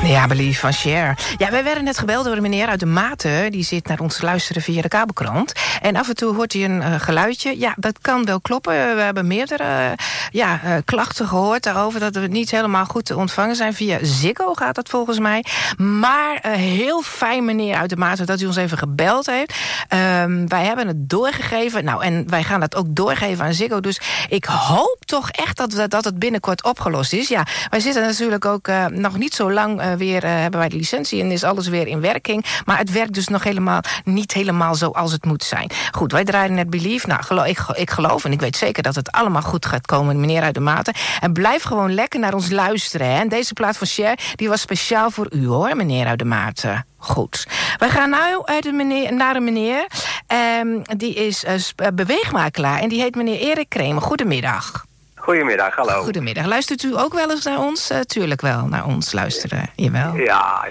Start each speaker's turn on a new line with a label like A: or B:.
A: Ja, Believe van Cher. Ja, wij werden net gebeld door een meneer uit de Maten. Die zit naar ons te luisteren via de kabelkrant. En af en toe hoort hij een geluidje. Ja, dat kan wel kloppen. We hebben meerdere klachten gehoord daarover dat we niet helemaal goed te ontvangen zijn. Via Ziggo gaat dat volgens mij. Maar heel fijn, meneer uit de Maten, dat u ons even gebeld heeft. Wij hebben het doorgegeven. Nou, en wij gaan dat ook doorgeven aan Ziggo. Dus ik hoop toch echt dat het binnenkort opgelost is. Ja, wij zitten natuurlijk ook nog niet zo lang weer hebben wij de licentie en is alles weer in werking. Maar het werkt dus nog niet helemaal zoals het moet zijn. Goed, wij draaien net Believe. Nou, ik geloof en ik weet zeker dat het allemaal goed gaat komen, meneer uit de Maten. En blijf gewoon lekker naar ons luisteren. Hè. En deze plaat van Cher, die was speciaal voor u, hoor, meneer uit de Maten. Goed. Wij gaan nu naar een meneer. Die is beweegmakelaar en die heet meneer Erik Kremer. Goedemiddag.
B: Goedemiddag, hallo.
A: Goedemiddag. Luistert u ook wel eens naar ons? Tuurlijk wel, naar ons luisteren. Jawel.
B: Ja,